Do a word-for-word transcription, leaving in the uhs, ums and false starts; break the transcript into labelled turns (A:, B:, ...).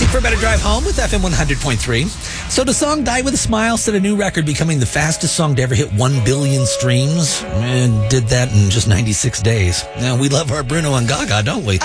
A: Racing for a better drive home with F M one hundred point three. So the song Die With a Smile set a new record, becoming the fastest song to ever hit one billion streams. And did that in just ninety-six days. Now, we love our Bruno and Gaga, don't we?